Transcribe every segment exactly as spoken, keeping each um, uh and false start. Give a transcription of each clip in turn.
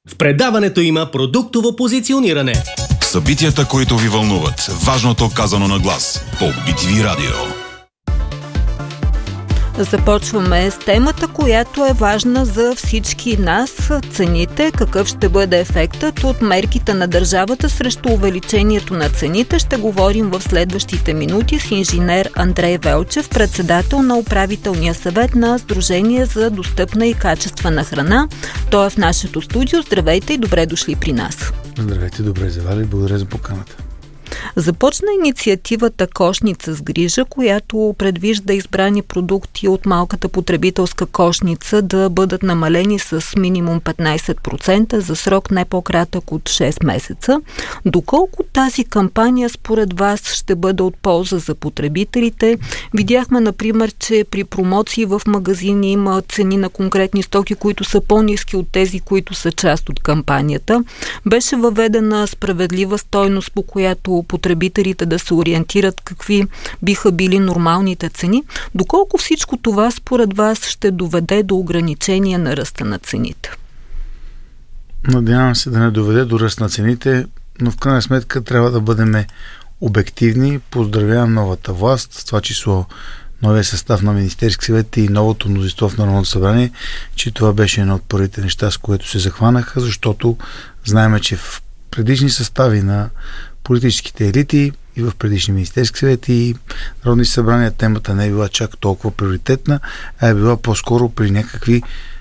В предаването има продуктово позициониране. Събитията, които ви вълнуват. Важното казано на глас. По Би Ти Ви Радио. Започваме с темата, която е важна за всички нас. Цените. Какъв ще бъде ефектът от мерките на държавата срещу увеличението на цените? Ще говорим в следващите минути с инженер Андрей Велчев, председател на управителния съвет на Сдружение за достъпна и качествена храна. Той е в нашето студио. Здравейте и добре дошли при нас. Здравейте, добре завали. Благодаря за поканата. Започна инициативата Кошница с грижа, която предвижда избрани продукти от малката потребителска кошница да бъдат намалени с минимум петнайсет процента за срок не по-кратък от шест месеца. Доколко тази кампания според вас ще бъде от полза за потребителите? Видяхме, например, че при промоции в магазини има цени на конкретни стоки, които са по-ниски от тези, които са част от кампанията. Беше въведена справедлива стойност, по която потребителите да се ориентират какви биха били нормалните цени. Доколко всичко това според вас ще доведе до ограничение на ръста на цените? Надявам се да не доведе до ръст на цените, но в крайна сметка трябва да бъдем обективни. Поздравявам новата власт, в това число новия състав на Министерски съвет и новото мнозинство в Народното събрание, че това беше едно от първите неща, с което се захванаха, защото знаем, че в предишни състави на политическите елити и в предишни Министерски съвети и Народни събрания темата не е била чак толкова приоритетна, а е била по-скоро при някакви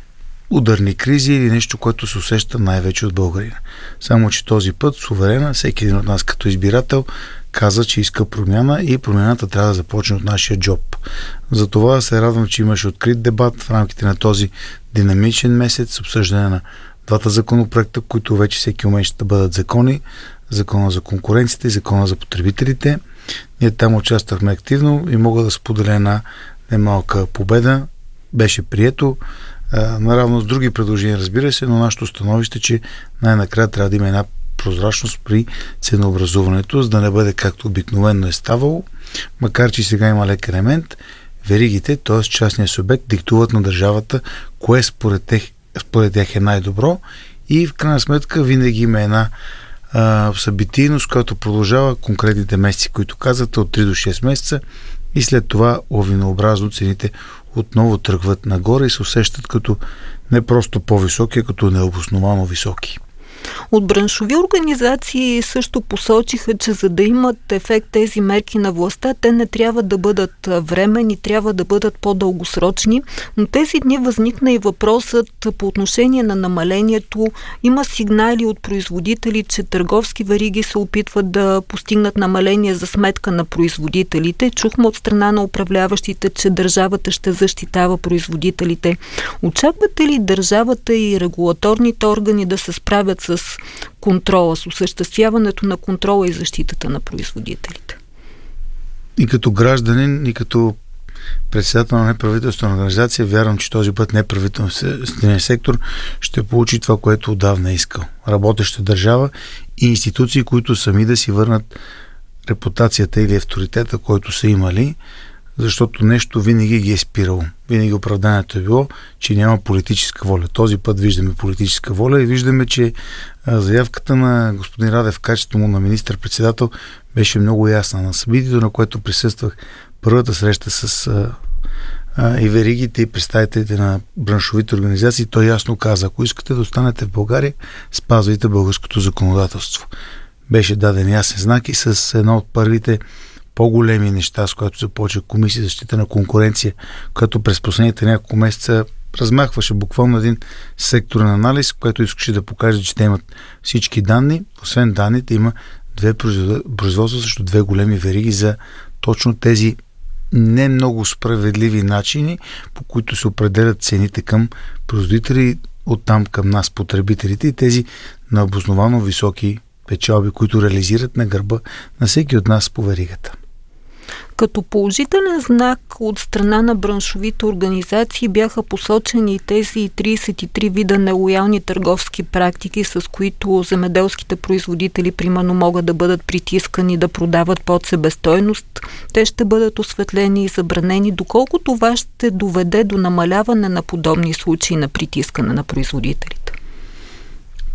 ударни кризи или нещо, което се усеща най-вече от българина. Само че този път суверена, всеки един от нас като избирател каза, че иска промяна и промяната трябва да започне от нашия джоб. Затова се радвам, че имаше открит дебат в рамките на този динамичен месец, обсъждане на двата законопроекта, които вече всеки момент ще бъдат закони. Закона за конкуренцията и закона за потребителите. Ние там участвахме активно и мога да споделя една немалка победа. Беше прието, а, наравно с други предложения, разбира се, но нашето становище, че най-накрая трябва да има една прозрачност при ценообразуването, за да не бъде както обикновено е ставало, макар че сега има лек елемент, веригите, т.е. частния субект, диктуват на държавата кое според тях, според тях е най-добро и в крайна сметка винаги има една събитийност, която продължава конкретните месеци, които казвате, от три до шест месеца и след това лавинообразно цените отново тръгват нагоре и се усещат като не просто по-високи, а като необосновано високи. От браншови организации също посочиха, че за да имат ефект тези мерки на властта, те не трябва да бъдат временни, трябва да бъдат по-дългосрочни, но тези дни възникна и въпросът по отношение на намалението. Има сигнали от производители, че търговски вериги се опитват да постигнат намаление за сметка на производителите. Чухме от страна на управляващите, че държавата ще защитава производителите. Очаквате ли държавата и регулаторните органи да се справят с с контрола, с осъществяването на контрола и защитата на производителите? И като гражданин, и като председател на неправителствена организация, вярвам, че този път неправителственият сектор ще получи това, което отдавна е искал. Работеща държава и институции, които сами да си върнат репутацията или авторитета, който са имали, защото нещо винаги ги е спирало. Винаги оправданието е било, че няма политическа воля. Този път виждаме политическа воля и виждаме, че заявката на господин Радев в качеството му на министър-председател беше много ясна. На събитието, на което присъствах първата среща с а, а, и веригите и представителите на браншовите организации, той ясно каза: ако искате да останете в България, спазвайте българското законодателство. Беше даден ясен знак и с едно от първите по-големи неща, с което започва Комисия за защита на конкуренция, която през последните няколко месеца размахваше буквално един секторен анализ, който искаше да покаже, че те имат всички данни. Освен данните, има две производства срещу две големи вериги за точно тези не много справедливи начини, по които се определят цените към производители, оттам към нас, потребителите, и тези необосновано високи печалби, които реализират на гърба на всеки от нас по веригата. Като положителен знак от страна на браншовите организации бяха посочени тези трийсет и три вида нелоялни търговски практики, с които земеделските производители примерно могат да бъдат притискани да продават под себестойност. Те ще бъдат осветлени и забранени. Доколко това ще доведе до намаляване на подобни случаи на притискане на производителите?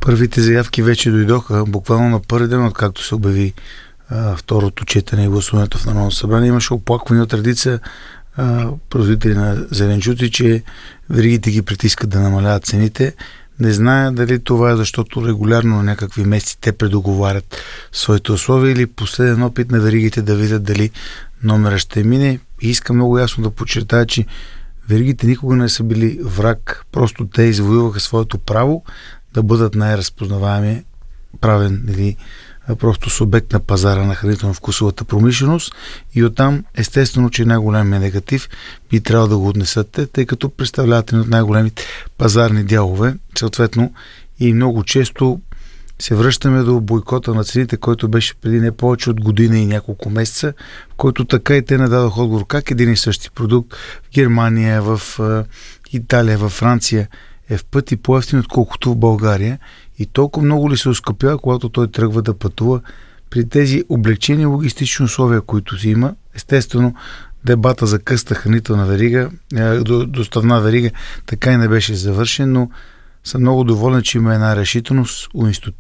Първите заявки вече дойдоха. Буквално на първи ден, откакто се обяви а, второто четене и гласуването в Народното събрание, имаше оплакване от редица а, производители на зеленчуци, че веригите ги притискат да намаляват цените. Не зная дали това е защото регулярно на някакви месеци те предоговарят своите условия или последен опит на веригите да видят дали номера ще мине. И искам много ясно да подчертая, че веригите никога не са били враг, просто те извоюваха своето право да бъдат най-разпознаваеми правен или просто субект на пазара на хранително-вкусовата промишленост и оттам естествено, че най-големият негатив би трябвало да го отнесат, тъй като представляват един от най-големите пазарни дялове. Съответно и много често се връщаме до бойкота на цените, който беше преди не повече от година и няколко месеца, в който така и те не дадох отговор как един и същи продукт в Германия, в Италия, във Франция е в пъти по-евтин, отколкото в България. И толкова много ли се оскъпява, когато той тръгва да пътува при тези облегчени логистични условия, които си има. Естествено, дебата за къста хранителна верига, доставна верига, така и не беше завършен, но съм много доволен, че има една решителност у, институ...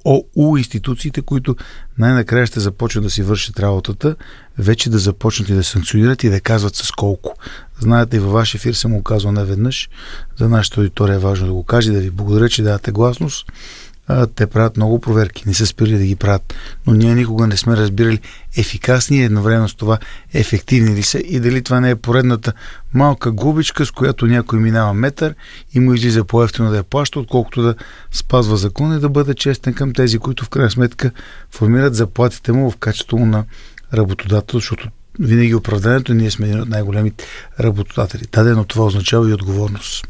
у институциите, които най-накрая ще започнат да си вършат работата, вече да започнат и да санкционират и да казват с колко. Знаете, и във ваш ефир съм го казвал неведнъж. За нашата аудитория е важно да го кажа, да ви благодаря, че давате гласност. Те правят много проверки, не са спирали да ги правят, но ние никога не сме разбирали ефикасни и едновременно с това ефективни ли са и дали това не е поредната малка губичка, с която някой минава метър и му излиза по-евтино да я плаща, отколкото да спазва закон и да бъде честен към тези, които в крайна сметка формират заплатите му в качеството му на работодател, защото винаги оправданието ние сме един от най-големите работодатели. Дадено това означава и отговорност.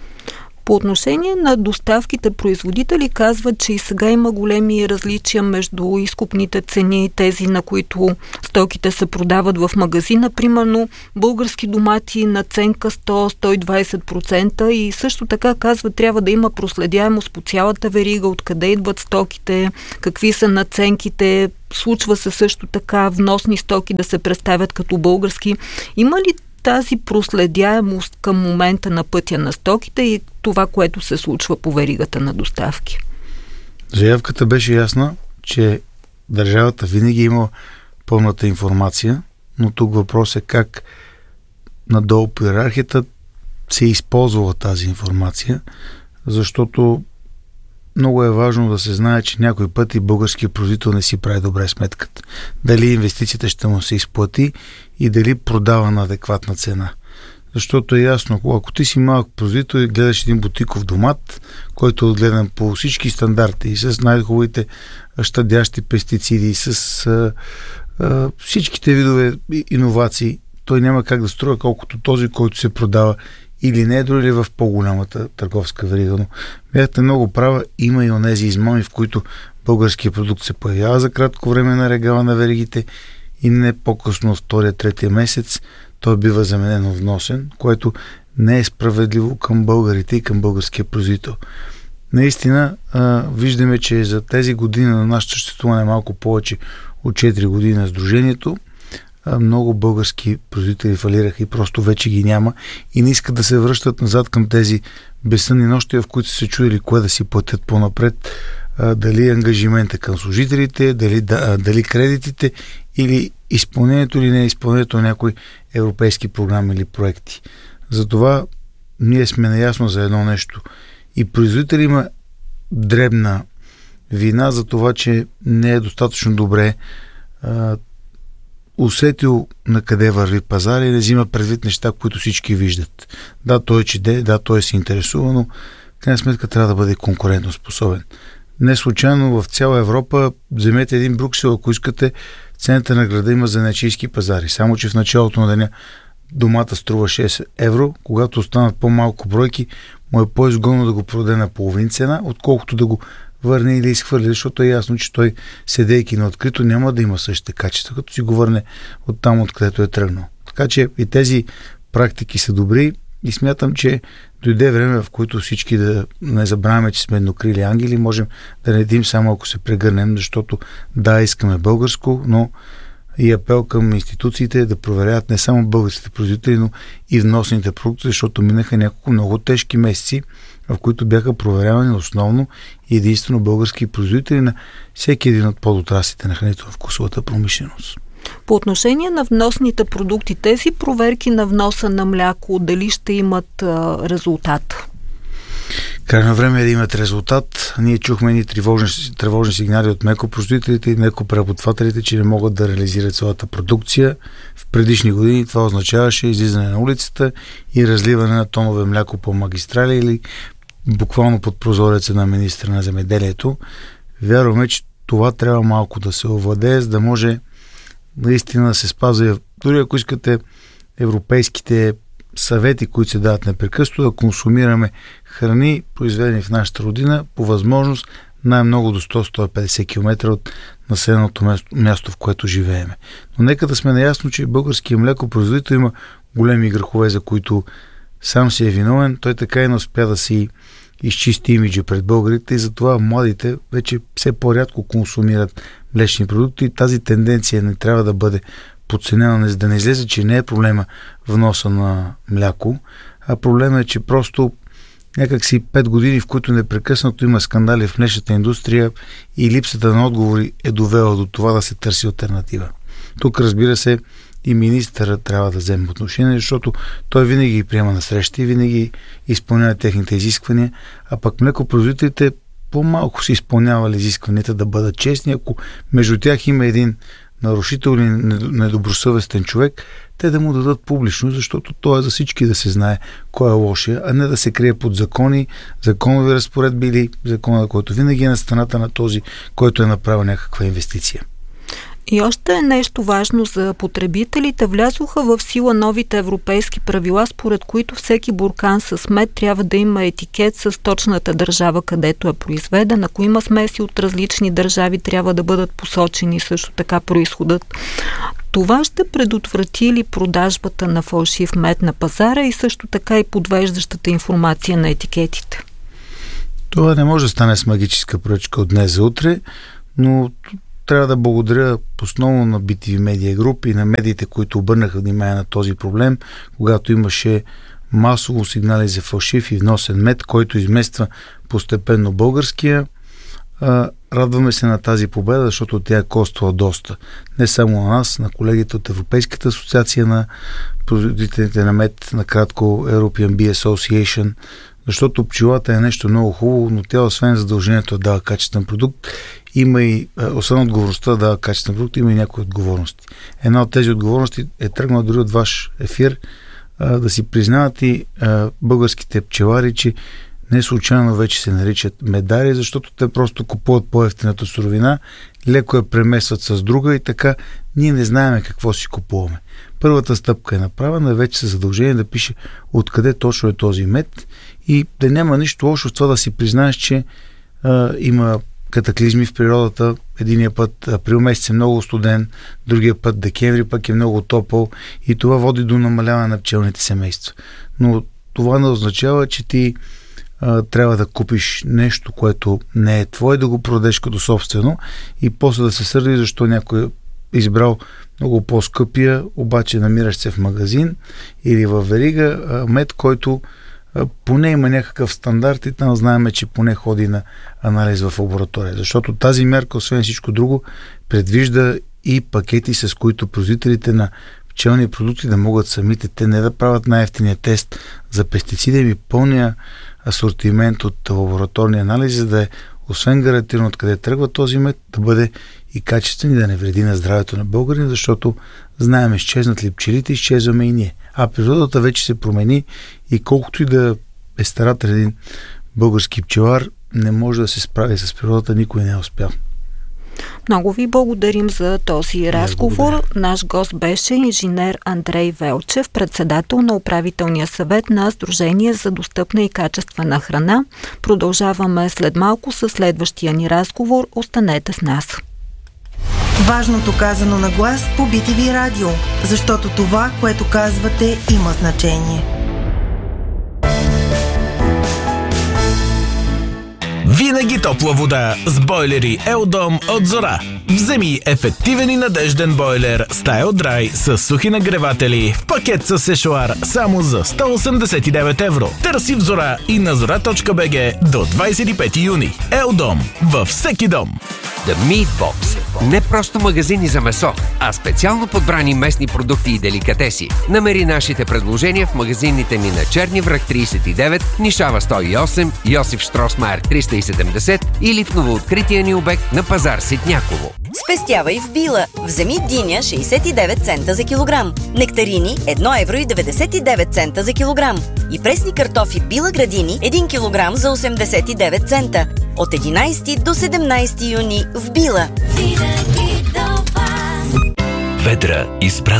По отношение на доставките, производители казват, че и сега има големи различия между изкупните цени и тези, на които стоките се продават в магазина. Примерно български домати наценка сто до сто и двайсет процента и също така казват, трябва да има проследяемост по цялата верига, откъде идват стоките, какви са наценките. Случва се също така вносни стоки да се представят като български. Има ли тази проследяемост към момента на пътя на стоките и това, което се случва по веригата на доставки? Заявката беше ясна, че държавата винаги има пълната информация, но тук въпрос е как надолу по иерархията се използва тази информация, защото много е важно да се знае, че някой път и българският производител не си прави добре сметката. Дали инвестицията ще му се изплати и дали продава на адекватна цена. Защото е ясно, ако ти си малък производител и гледаш един бутиков домат, който е отгледан по всички стандарти и с най-хубавите щадящи пестициди и с а, а, всичките видове иновации, той няма как да струва колкото този, който се продава или не, дори в по-голямата търговска верига. Но бяхте много права, има и онези измами, в които българският продукт се появява за кратко време на регала на веригите и не по-късно втория, третия месец той бива заменено вносен, което не е справедливо към българите и към българския производител. Наистина а, виждаме, че за тези години на нашето съществуване, малко повече от четири години на сдружението, много български производители фалираха и просто вече ги няма и не искат да се връщат назад към тези безсънни нощи, в които са се чудили кое да си платят по-напред, дали ангажимента към служителите, дали, дали кредитите или изпълнението или не изпълнението на някои европейски програми или проекти. Затова ние сме наясно за едно нещо. И производители има дребна вина за това, че не е достатъчно добре а, усетил на къде върви пазар и не взима предвид неща, които всички виждат. Да, той чете, да, той се интересува, но в крайна сметка трябва да бъде конкурентоспособен. Не случайно в цяла Европа вземете един Брюксел, ако искате, в центъра на града има занаятчийски пазари. Само че в началото на деня домата струва шест евро, когато останат по-малко бройки, му е по-изгодно да го продаде на половин цена, отколкото да го върне или изхвърли, защото е ясно, че той, седейки на открито, няма да има същите качества, като си го върне от там, откъдето е тръгнал. Така че и тези практики са добри и смятам, че дойде време, в което всички да не забравяме, че сме еднокрили ангели, можем да не дим само ако се прегърнем, защото да, искаме българско, но и апел към институциите да проверяват не само българските производители, но и вносните продукти, защото минаха няколко много тежки месеци, в които бяха проверявани основно и единствено български производители на всеки един от подотраслите на хранително-вкусовата промишленост. По отношение на вносните продукти, тези проверки на вноса на мляко, дали ще имат а, резултат? Крайно време е да имат резултат. Ние чухме ни тревожни, тревожни сигнали от млекопроизводителите и млекопреработвателите, че не могат да реализират своята продукция. В предишни години това означаваше излизане на улицата и разливане на тонове мляко по магистрали или буквално под прозореца на министра на земеделието. Вярваме, че това трябва малко да се овладее, за да може наистина да се спазва, дори ако искате, европейските съвети, които се дават непрекъснато, да консумираме храни, произведени в нашата родина, по възможност най-много до сто до сто и петдесет километра от населеното място, място, в което живееме. Но нека да сме наясно, че българският млекопроизводител има големи грехове, за които сам си е виновен. Той така и не успя да си изчисти имиджа пред българите и затова младите вече все по-рядко консумират млечни продукти. Тази тенденция не трябва да бъде подценена, за да не излезе, че не е проблема вноса на мляко, а проблема е, че просто някакси пет години, в които непрекъснато има скандали в млечната индустрия и липсата на отговори е довела до това да се търси алтернатива. Тук, разбира се, и министърът трябва да вземе отношение, защото той винаги ги приема на среща и винаги изпълнява техните изисквания, а пък млекопроизводителите по-малко си изпълнявали изискванията да бъдат честни. Ако между тях има един нарушител или недобросъвестен човек, те да му дадат публично, защото то е за всички да се знае кой е лошия, а не да се крие под закони, законови разпоредби или закона, който винаги е на страната на този, който е направил някаква инвестиция. И още нещо важно за потребителите. Влязоха в сила новите европейски правила, според които всеки буркан с мед трябва да има етикет с точната държава, където е произведен. Ако има смеси от различни държави, трябва да бъдат посочени също така произходът. Това ще предотврати ли продажбата на фалшив мед на пазара и също така и подвеждащата информация на етикетите? Това не може да стане с магическа пръчка от днес за утре, но трябва да благодаря основно на би ти ви Медиа Груп и на медиите, които обърнаха внимание на този проблем, когато имаше масово сигнали за фалшив и вносен мед, който измества постепенно българския. Радваме се на тази победа, защото тя е коствала доста. Не само на нас, на колегите от Европейската асоциация на производителите на мед, накратко European Bee Association, защото пчелата е нещо много хубаво, но тя освен задължението да дава качествен продукт, има и, освен отговорността да дава качествен продукт, има и някои отговорности. Една от тези отговорности е тръгнала дори от ваш ефир, да си признават и българските пчелари, че не случайно вече се наричат медари, защото те просто купуват по-евтината суровина, леко я премесват с друга и така ние не знаем какво си купуваме. Първата стъпка е направена, вече са задължени да пише откъде точно е този мед и да няма нищо лошо в това да си признаеш, че а, има катаклизми в природата. Единия път април месец е много студен, другия път декември пък е много топъл и това води до намаляване на пчелните семейства. Но това не означава, че ти а, трябва да купиш нещо, което не е твое, да го продадеш като собствено и после да се сърди, защо някой е избрал много по-скъпия, обаче намираш се в магазин или в верига мед, който поне има някакъв стандарт и там знаем, че поне ходи на анализ в лаборатория. Защото тази мярка, освен всичко друго, предвижда и пакети, с които производителите на пчелни продукти да могат самите те не да правят най-евтиния тест за пестициди, ми пълния асортимент от лабораторни анализи, за да е освен гарантирано откъде тръгва този мед, да бъде и качествен и да не вреди на здравето на българина, защото знаем, изчезнат ли пчелите, изчезваме и ние. А природата вече се промени и колкото и да е старателен един български пчелар, не може да се справи с природата, никой не е успял. Много ви благодарим за този разговор. Наш гост беше инженер Андрей Велчев, председател на управителния съвет на Сдружение за достъпна и качествена храна. Продължаваме след малко със следващия ни разговор. Останете с нас. Важното казано на глас по би ти ви радио, защото това, което казвате, има значение. Винаги топла вода с бойлери Елдом от Зора. Вземи ефективен и надежден бойлер Style Dry с сухи нагреватели в пакет с сешоар само за сто осемдесет и девет евро. Търси в Зора и на зора точка би джи до двадесет и пети юни. Елдом във всеки дом. The Meat Box. Не просто магазини за месо, а специално подбрани местни продукти и деликатеси. Намери нашите предложения в магазините ни на Черни връх тридесет и девет, Нишава сто и осем, Йосиф Штросмайер триста и седемдесет или в новооткрития ни обект на пазар Ситняково. Спестявай в Била. Вземи диня шейсет и девет цента за килограм. Нектарини едно евро и деветдесет и девет цента за килограм. И пресни картофи Била Градини един килограм за осемдесет и девет цента. От единадесети до седемнадесети юни в Била. Ведра изпрат